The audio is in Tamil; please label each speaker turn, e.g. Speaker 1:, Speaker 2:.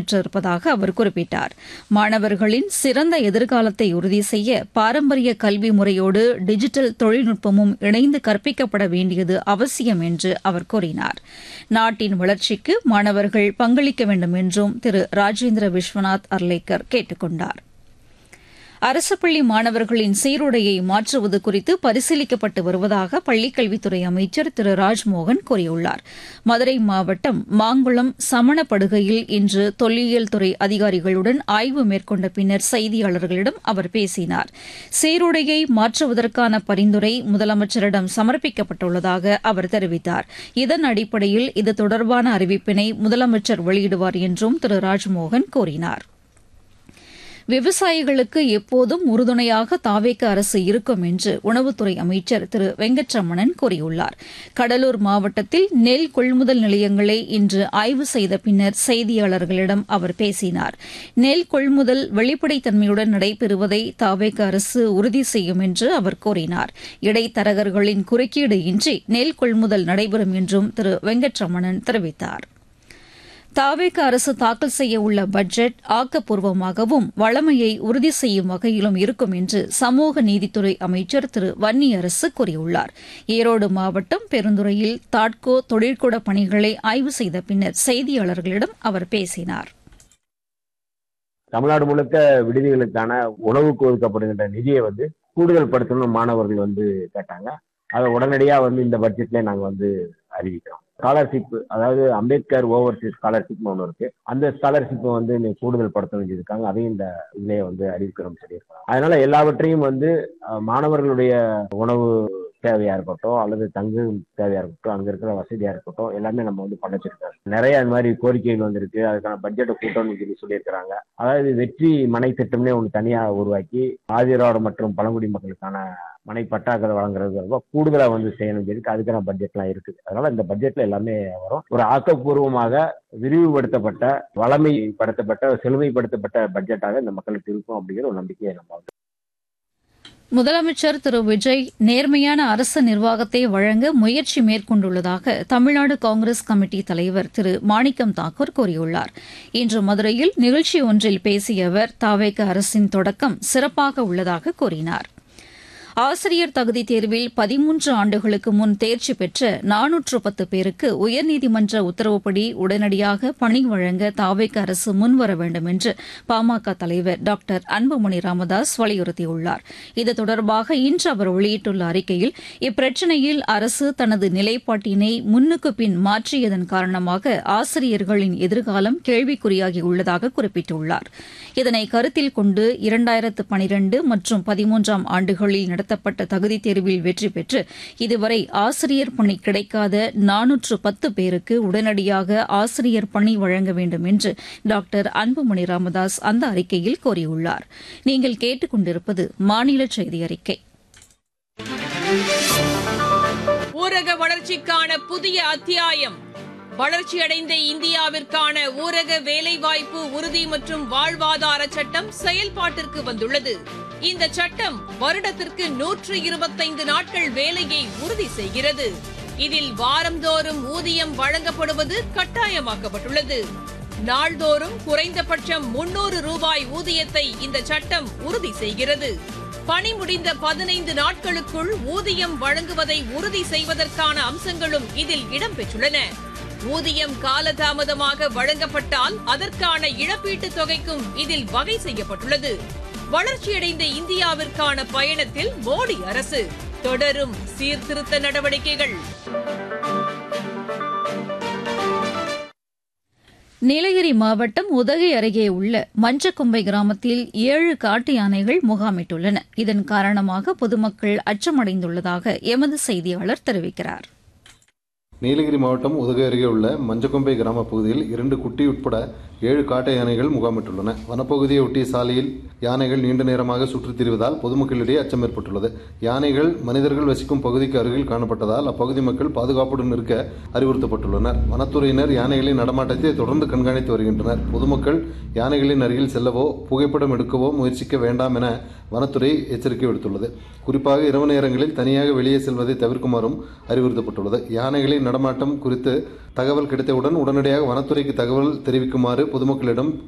Speaker 1: பெற்றிருப்பதாக அவர் குறிப்பிட்டார். மாணவர்களின் சிறந்த எதிர்காலத்தை உறுதி செய்ய பாரம்பரிய கல்வி முறையோடு டிஜிட்டல் தொழில்நுட்பமும் இணைந்து கற்பிக்கப்பட வேண்டியது அவசியம் என்று அவர் கூறினார். நாட்டின் வளர்ச்சிக்கு மாணவர்கள் பங்களிக்க வேண்டும் என்றும் திரு ராஜேந்திர விஸ்வநாத் அர்லேக்கர் கேட்டுக் கொண்டார். அரசு பள்ளி மாணவர்களின் சீருடையை மாற்றுவது குறித்து பரிசீலிக்கப்பட்டு வருவதாக பள்ளிக்கல்வித்துறை அமைச்சர் திரு ராஜ்மோகன் கூறியுள்ளார். மதுரை மாவட்டம் மாங்குளம் சமணப்படுகையில் இன்று தொல்லியல் துறை அதிகாரிகளுடன் ஆய்வு மேற்கொண்ட பின்னர் செய்தியாளர்களிடம் அவர் பேசினார். சீருடையை மாற்றுவதற்கான பரிந்துரை முதலமைச்சரிடம் சமர்ப்பிக்கப்பட்டுள்ளதாக அவர் தெரிவித்தார். இதன் அடிப்படையில் இது தொடர்பான அறிவிப்பினை முதலமைச்சர் வெளியிடுவார் என்றும் திரு ராஜ்மோகன் கூறினார். விவசாயிகளுக்கு எப்போதும் உறுதுணையாக தாவேக அரசு இருக்கும் என்று உணவுத்துறை அமைச்சர் திரு வெங்கட்ரமணன் கூறியுள்ளார். கடலூர் மாவட்டத்தில் நெல் கொள்முதல் நிலையங்களை இன்று ஆய்வு செய்த பின்னர் செய்தியாளர்களிடம் அவர் பேசினார். நெல் கொள்முதல் வெளிப்படைத்தன்மையுடன் நடைபெறுவதை தாவேக அரசு உறுதி செய்யும் என்று அவர் கூறினார். இடைத்தரகர்களின் குறுக்கீடு இன்றி நெல் கொள்முதல் நடைபெறும் என்றும் திரு வெங்கட்ரமணன் தெரிவித்தார். தாவேக அரசு தாக்கல் செய்ய உள்ள பட்ஜெட் ஆக்கப்பூர்வமாகவும் வளமையை உறுதி செய்யும் வகையிலும் இருக்கும் என்று சமூக நீதித்துறை அமைச்சர் திரு வன்னியரசு கூறியுள்ளார். ஈரோடு மாவட்டம் பெருந்துறையில் தாட்கோ தொழிற்கூட பணிகளை ஆய்வு செய்த பின்னர் செய்தியாளர்களிடம் அவர் பேசினார்.
Speaker 2: தமிழ்நாடு முழுக்க விடுதிகளுக்கான உணவுக்கு ஒதுக்கப்படுகின்ற நிதியை கூடுதல் படுத்தணும் மாணவர்கள் கேட்டாங்க. அதை உடனடியா இந்த பட்ஜெட்ல நாங்க அறிவிக்கிறோம். ஸ்காலர்ஷிப், அதாவது அம்பேத்கர் ஓவர்சீஸ் ஸ்காலர்ஷிப் ஒன்று இருக்கு. அந்த ஸ்காலர்ஷிப் கூடுதல் படுத்த வேண்டியிருக்காங்க. அதையும் இந்த இதுலயே அறிவிக்கிறோம் சொல்லியிருக்காங்க. அதனால எல்லாவற்றையும் மாணவர்களுடைய உணவு தேவையா இருக்கட்டும் அல்லது தங்கு தேவையா இருக்கட்டும், அங்க இருக்கிற வசதியா இருக்கட்டும், எல்லாமே நம்ம பண்ண வச்சிருக்காங்க. நிறைய அந்த மாதிரி கோரிக்கைகள் வந்திருக்கு. அதுக்கான பட்ஜெட்டை கூட்டணும்னு சொல்லியிருக்கிறாங்க. அதாவது வெற்றி மனை திட்டம்னே ஒன்று தனியா உருவாக்கி ஆதிராவிட மற்றும் பழங்குடி மக்களுக்கான மனை பட்டாக்களை வழங்குறது கூடுதலா செய்யணும் சொல்லிட்டு அதுக்கான பட்ஜெட்லாம் இருக்குது. அதனால இந்த பட்ஜெட்ல எல்லாமே வரும். ஒரு ஆக்கப்பூர்வமாக விரிவுபடுத்தப்பட்ட வளமைப்படுத்தப்பட்ட செழுமைப்படுத்தப்பட்ட பட்ஜெட்டாக இந்த மக்களுக்கு இருக்கும் அப்படிங்கிற ஒரு நம்பிக்கையை நம்ம
Speaker 1: முதலமைச்சர் திரு விஜய் நேர்மையான அரசு நிர்வாகத்தை வழங்க முயற்சி மேற்கொண்டுள்ளதாக தமிழ்நாடு காங்கிரஸ் கமிட்டி தலைவர் திரு மாணிக்கம் தாக்கூர் கூறியுள்ளார். இன்று மதுரையில் நிகழ்ச்சி ஒன்றில் பேசிய அவர் தாவேக அரசின் தொடக்கம் சிறப்பாக உள்ளதாக கூறினார். ஆசிரியர் தகுதி தேர்வில் 13 ஆண்டுகளுக்கு முன் தேர்ச்சி பெற்ற 410 பேருக்கு உயர்நீதிமன்ற உத்தரவுப்படி உடனடியாக பணி வழங்க தாவேக அரசு முன்வர வேண்டும் என்று பாமக தலைவர் டாக்டர் அன்புமணி ராமதாஸ் வலியுறுத்தியுள்ளார். இது தொடர்பாக இன்று அவர் வெளியிட்டுள்ள அறிக்கையில் இப்பிரச்சினையில் அரசு தனது நிலைப்பாட்டினை முன்னுக்கு பின் மாற்றியதன் காரணமாக ஆசிரியர்களின் எதிர்காலம் கேள்விக்குறியாகியுள்ளதாக குறிப்பிட்டுள்ளார். இதனை கருத்தில் கொண்டு 2012 மற்றும் 13ஆம் ஆண்டுகளில் நடத்தப்பட்ட தகுதித் தேர்வில் வெற்றி பெற்று இதுவரை ஆசிரியர் பணி கிடைக்காத 410 பேருக்கு உடனடியாக ஆசிரியர் பணி வழங்க வேண்டும் என்று டாக்டர் அன்புமணி ராமதாஸ் அந்த அறிக்கையில் கோரியுள்ளார். நீங்கள் கேட்டுக் கொண்டிருப்பது மாநில செய்தி அறிக்கை.
Speaker 3: ஊரக வளர்ச்சிக்கான புதிய அத்தியாயம். வளர்ச்சியடைந்த இந்தியாவிற்கான ஊரக வேலைவாய்ப்பு உறுதி மற்றும் வாழ்வாதார சட்டம் செயல்பாட்டிற்கு வந்துள்ளது. இந்த சட்டம் வருடத்திற்கு 125 நாட்கள் வேலையை உறுதி செய்கிறது. இதில் வாரந்தோறும் ஊதியம் வழங்கப்படுவது கட்டாயமாக்கப்பட்டுள்ளது. நாள்தோறும் குறைந்தபட்சம் 300 ரூபாய் ஊதியத்தை இந்த சட்டம் உறுதி செய்கிறது. பணி முடிந்த 15 நாட்களுக்குள் ஊதியம் வழங்குவதை உறுதி செய்வதற்கான அம்சங்களும் இதில் இடம்பெற்றுள்ளன. ஊதியம் காலதாமதமாக வழங்கப்பட்டால் அதற்கான இழப்பீட்டுத் தொகைக்கும் இதில் வகை செய்யப்பட்டுள்ளது. வளர்ச்சியடைந்த இந்தியாவிற்கான பயணத்தில் மோடி அரசு தொடரும் சீர்திருத்த நடவடிக்கைகள்.
Speaker 1: நீலகிரி மாவட்டம் உதகை அருகே உள்ள மஞ்சக்கொம்பை கிராமத்தில் 7 காட்டு யானைகள் முகாமிட்டுள்ளன. இதன் காரணமாக பொதுமக்கள் அச்சமடைந்துள்ளதாக எமது செய்தியாளர் தெரிவிக்கிறார்.
Speaker 4: நீலகிரி மாவட்டம் உதகை அருகே உள்ள மஞ்சக்கொம்பை கிராம பகுதியில் 2 குட்டி உட்பட 7 காட்டு யானைகள் முகாமிட்டுள்ளன. வனப்பகுதியை ஒட்டிய சாலையில் யானைகள் நீண்ட நேரமாக சுற்றித் திரிவதால் பொதுமக்களிடையே அச்சம் ஏற்பட்டுள்ளது. யானைகள் மனிதர்கள் வசிக்கும் பகுதிக்கு அருகில் காணப்பட்டதால் அப்பகுதி மக்கள் பாதுகாப்புடன் இருக்க அறிவுறுத்தப்பட்டுள்ளனர். வனத்துறையினர் யானைகளின் நடமாட்டத்தை தொடர்ந்து கண்காணித்து வருகின்றனர். பொதுமக்கள் யானைகளின் அருகில் செல்லவோ புகைப்படம் எடுக்கவோ முயற்சிக்க வேண்டாம் என வனத்துறை எச்சரிக்கை விடுத்துள்ளது. குறிப்பாக இரவு நேரங்களில் தனியாக வெளியே செல்வதை தவிர்க்குமாறும் அறிவுறுத்தப்பட்டுள்ளது. யானைகளின் நடமாட்டம் குறித்து தகவல் கிடைத்தவுடன் உடனடியாக வனத்துறைக்கு தகவல் தெரிவிக்குமாறு பொதுமக்களிடம்